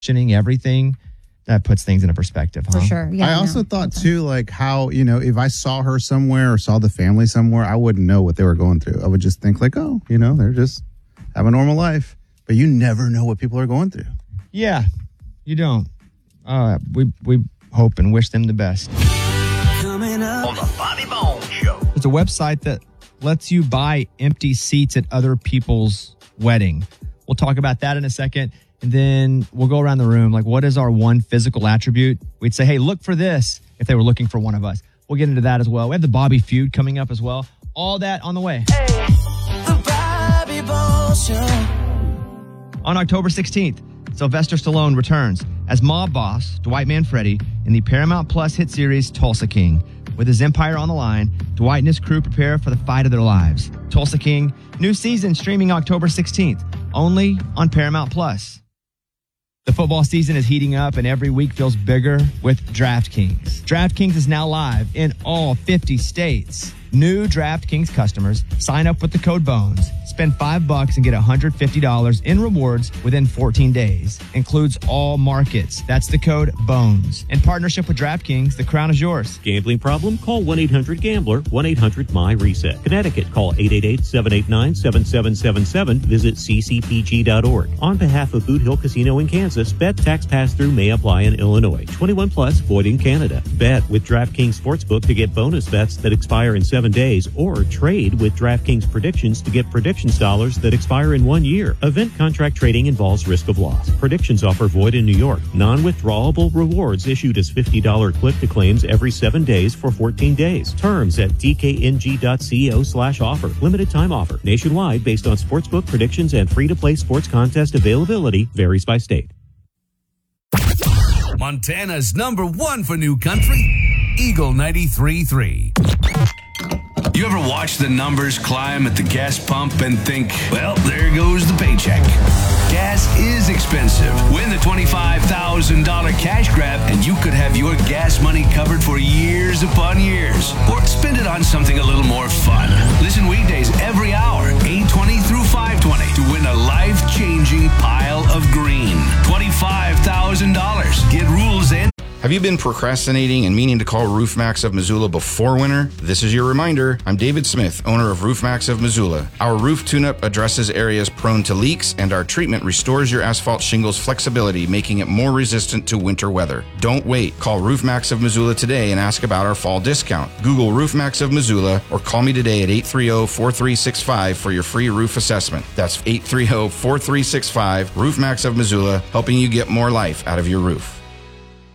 everything, that puts things into perspective, huh? For sure. Yeah, I also thought too, like how, if I saw her somewhere or saw the family somewhere, I wouldn't know what they were going through. I would just think like, oh, they're just have a normal life. But you never know what people are going through. Yeah, you don't. We hope and wish them the best. Coming up on the Bobby Bones Show. There's a website that lets you buy empty seats at other people's wedding. We'll talk about that in a second. And then we'll go around the room. Like, what is our one physical attribute? We'd say, hey, look for this if they were looking for one of us. We'll get into that as well. We have the Bobby feud coming up as well. All that on the way. Hey, the Bobby Bones Show. On October 16th, Sylvester Stallone returns as mob boss Dwight Manfredi in the Paramount Plus hit series Tulsa King. With his empire on the line, Dwight and his crew prepare for the fight of their lives. Tulsa King, new season streaming October 16th, only on Paramount Plus. The football season is heating up and every week feels bigger with DraftKings. DraftKings is now live in all 50 states. New DraftKings customers sign up with the code BONES. Spend $5 and get $150 in rewards within 14 days. Includes all markets. That's the code BONES. In partnership with DraftKings, the crown is yours. Gambling problem? Call 1-800-GAMBLER, 1-800-MY-RESET. Connecticut, call 888-789-7777. Visit ccpg.org. On behalf of Boot Hill Casino in Kansas, bet tax pass-through may apply in Illinois. 21 plus, void in Canada. Bet with DraftKings Sportsbook to get bonus bets that expire in 7 days, or trade with DraftKings Predictions to get predictions dollars that expire in 1 year. Event contract trading involves risk of loss. Predictions offer void in New York. Non-withdrawable rewards issued as $50 click-to-claims every 7 days for 14 days. Terms at dkng.co/offer. Limited time offer. Nationwide based on sportsbook predictions and free-to-play sports contest availability. Varies by state. Montana's #1 for new country, Eagle 93.3. You ever watch the numbers climb at the gas pump and think, well, there goes the paycheck? Gas is expensive. Win the $25,000 cash grab and you could have your gas money covered for years upon years. Or spend it on something a little more fun. Listen weekdays every hour, 8:20 through 5:20 to win a life-changing pile of green. $25,000. Get rules and... Have you been procrastinating and meaning to call RoofMax of Missoula before winter? This is your reminder. I'm David Smith, owner of RoofMax of Missoula. Our roof tune-up addresses areas prone to leaks, and our treatment restores your asphalt shingles flexibility, making it more resistant to winter weather. Don't wait. Call RoofMax of Missoula today and ask about our fall discount. Google RoofMax of Missoula or call me today at 830-4365 for your free roof assessment. That's 830-4365, RoofMax of Missoula, helping you get more life out of your roof.